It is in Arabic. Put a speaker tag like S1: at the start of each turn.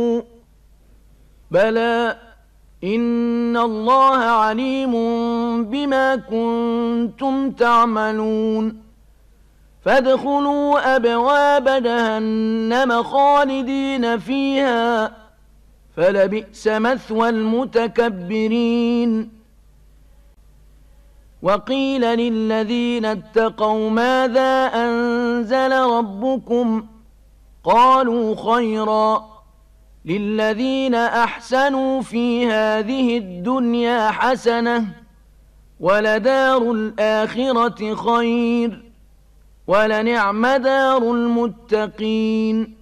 S1: بلى إن الله عليم بما كنتم تعملون فادخلوا أبواب جهنم خالدين فيها فلبئس مثوى المتكبرين وقيل للذين اتقوا ماذا أنزل ربكم قالوا خيرا للذين أحسنوا في هذه الدنيا حسنة ولدار الآخرة خير ولنعم دار المتقين